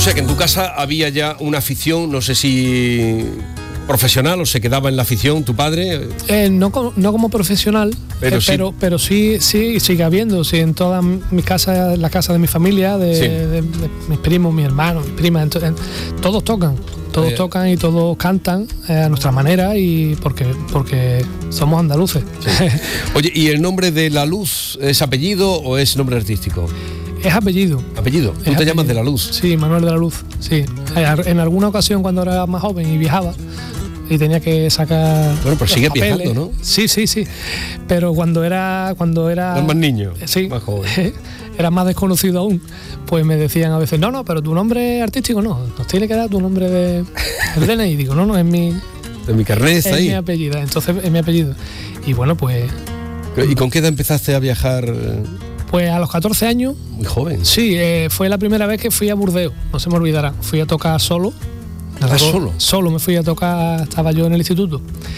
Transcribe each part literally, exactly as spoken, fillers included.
sea que en tu casa había ya una afición, no sé si profesional o se quedaba en la afición tu padre. Eh, no, como, no como profesional, pero, eh, sí. pero, pero sí, sí sigue habiendo, sí, en todas mis casas, la casa de mi familia, de, sí. de, de, de mis primos, mis hermanos, mis primas, entonces, todos tocan. Todos eh. tocan y todos cantan eh, a nuestra manera y porque, porque somos andaluces. Sí. Oye, ¿y el nombre de La Luz es apellido o es nombre artístico? Es apellido. ¿Apellido? ¿Tú es te apellido. llamas de La Luz? Sí, Manuel de la Luz, sí. En alguna ocasión cuando era más joven y viajaba y tenía que sacar... Bueno, pero sigues viajando, ¿no? Sí, sí, sí. Pero cuando era... Cuando era más niño, sí, más joven. Era más desconocido aún, pues me decían a veces, no, no, pero tu nombre artístico no, nos tiene que dar tu nombre de el D N I. Digo, no, no, es mi... De mi carnet está es ahí. mi apellido, entonces es mi apellido. Y bueno, pues... ¿Y con qué edad empezaste a viajar? Pues a los catorce años. Muy joven. Sí, eh, fue la primera vez que fui a Burdeos, no se me olvidará. Fui a tocar solo. ¿Estás solo? Solo me fui a tocar, estaba yo en el instituto.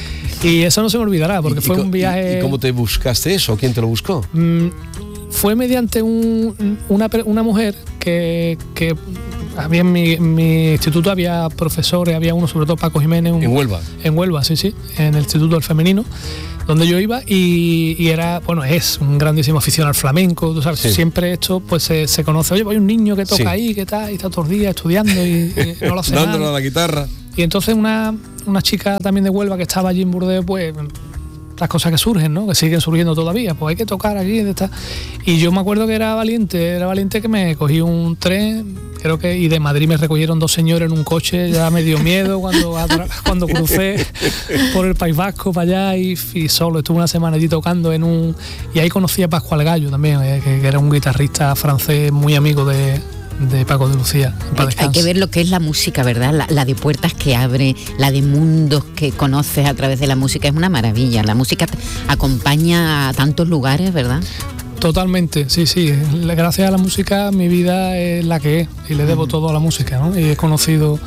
Y eso no se me olvidará, porque fue un viaje... ¿Y cómo te buscaste eso? ¿Quién te lo buscó? Mm, fue mediante un, una, una mujer que... que había en mi, en mi instituto había profesores, había uno, sobre todo Paco Jiménez. Un, ¿En Huelva? En Huelva, sí, sí, en el Instituto del Femenino, donde yo iba y, y era, bueno, es un grandísimo aficionado al flamenco, tú sabes, sí. Siempre esto pues se, se conoce, oye, hay un niño que toca sí. ahí, que tal, y está todos los días estudiando y, y no lo hace nada. Dándole a la guitarra. Y entonces una, una chica también de Huelva que estaba allí en Burdeos, pues... las cosas que surgen, ¿no? Que siguen surgiendo todavía, pues hay que tocar aquí, esta. Y yo me acuerdo que era valiente, era valiente que me cogí un tren, creo que, y de Madrid me recogieron dos señores en un coche, ya me dio miedo cuando, cuando crucé por el País Vasco para allá y, y solo estuve una semana allí tocando en un... Y ahí conocí a Pascual Gallo también, eh, que, que era un guitarrista francés muy amigo de... de Paco de Lucía. Hay, hay que ver lo que es la música, ¿verdad? La, la de puertas que abre, la de mundos que conoces a través de la música, es una maravilla. La música acompaña a tantos lugares, ¿verdad? Totalmente, sí, sí. Gracias a la música mi vida es la que es y le debo mm. todo a la música, ¿no? Y he conocido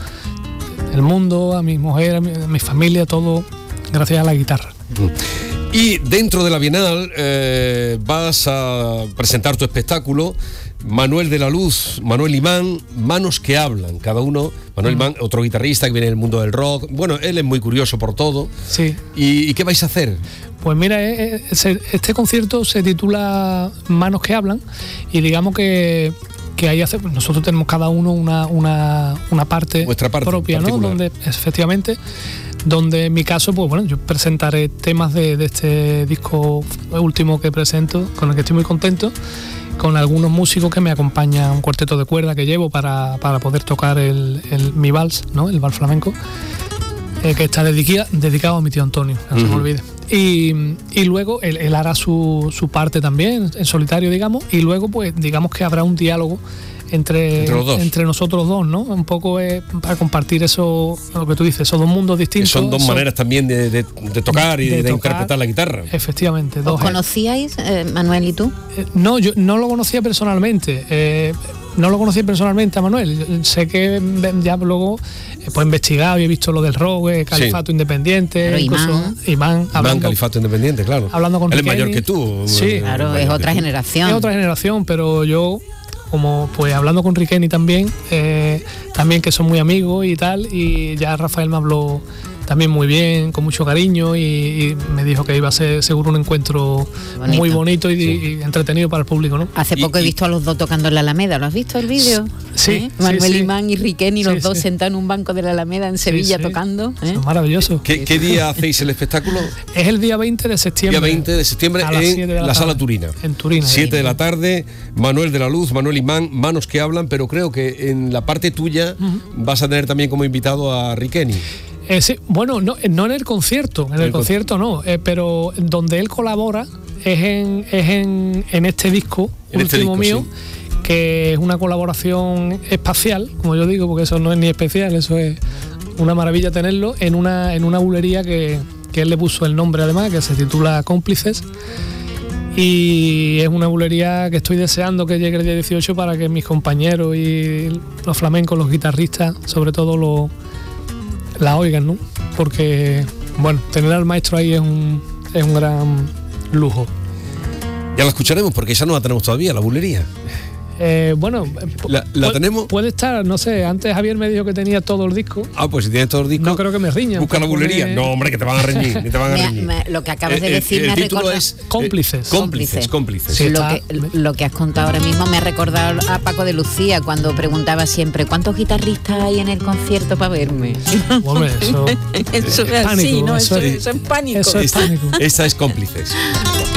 el mundo, a mi mujer, a mi, a mi familia, todo gracias a la guitarra. Mm. Y dentro de la Bienal eh, vas a presentar tu espectáculo Manuel de la Luz, Manuel Imán, Manos que Hablan, cada uno, Manuel mm. Imán, otro guitarrista que viene del mundo del rock, bueno, él es muy curioso por todo. Sí. ¿Y, y qué vais a hacer? Pues mira, este concierto se titula Manos que Hablan y digamos que, que ahí hace, nosotros tenemos cada uno una, una, una parte, parte propia, ¿no? Donde efectivamente, donde en mi caso, pues bueno, yo presentaré temas de, de este disco último que presento, con el que estoy muy contento, con algunos músicos que me acompañan, un cuarteto de cuerda que llevo para, para poder tocar el, el, mi vals, ¿no? El vals flamenco, eh, que está dedica, dedicado a mi tío Antonio, no uh-huh. se me olvide. Y, y luego él, él hará su, su parte también, en solitario, digamos, y luego pues digamos que habrá un diálogo entre, entre, entre nosotros dos, ¿no? Un poco eh, para compartir eso, lo que tú dices, esos dos mundos distintos. Que son dos son, maneras también de, de, de tocar y de, de, de tocar, interpretar la guitarra. Efectivamente. ¿Os dos, conocíais, eh, Manuel y tú? Eh, no, yo no lo conocía personalmente. Eh, no lo conocía personalmente a Manuel. Sé que ya luego eh, pues he investigado y he visto lo del rock, eh, Califato sí. Independiente, Pero incluso Imán. Imán, hablando, Imán, Califato Independiente, claro. Hablando con Él Riqueni. es mayor que tú. Sí, claro, es otra generación. Es otra generación, pero yo, como pues hablando con Riqueni también, eh, también que son muy amigos y tal, y ya Rafael me habló también muy bien, con mucho cariño, y, y me dijo que iba a ser seguro un encuentro bonito. muy bonito y, sí. y entretenido para el público, ¿no? Hace poco y, he visto a los dos tocando en la Alameda, ¿lo has visto el vídeo? Sí. ¿Eh? Manuel sí, sí. Imán y Riqueni, los sí, dos sí. sentados en un banco de la Alameda en Sevilla sí, sí. tocando. ¿eh? Es maravilloso. ¿Qué, ¿Qué día hacéis el espectáculo? Es el día veinte de septiembre. Día veinte de septiembre en la, la Sala Turina. En Turina. siete de la tarde, Manuel de la Luz, Manuel Imán, Manos que Hablan, pero creo que en la parte tuya uh-huh. vas a tener también como invitado a Riqueni. Eh, sí, bueno, no, no en el concierto, en el, el concierto no, eh, pero donde él colabora es en, es en, en este disco en último este disco, mío, sí. que es una colaboración espacial, como yo digo, porque eso no es ni especial, eso es una maravilla tenerlo, en una, en una bulería que, que él le puso el nombre además, que se titula Cómplices. Y es una bulería que estoy deseando que llegue el día dieciocho para que mis compañeros y los flamencos, los guitarristas, sobre todo los la oigan, ¿no? Porque, bueno, tener al maestro ahí es un, es un gran lujo. Ya la escucharemos, porque esa no la tenemos todavía, la bulería. Eh, bueno, ¿La, la pu- tenemos? Puede estar, no sé, antes Javier me dijo que tenía todo el disco. Ah, pues si tienes todos los discos. No creo que me riñan. Busca la bulería. Pone- No, hombre, que te van a reñir. Ni te van a Me- reñir. me- lo que acabas de El- el- decir me ha el título recordado- es, eh, Cómplices. Cómplices, cómplices. Sí. Lo está- que, lo que has contado ahora mismo me ha recordado a Paco de Lucía cuando preguntaba siempre ¿cuántos guitarristas hay en el concierto para verme? Hombre, eso, Eso es pánico, así, ¿no? eso Eso, es- eso es pánico. eso es Esta, pánico. esta es Cómplices.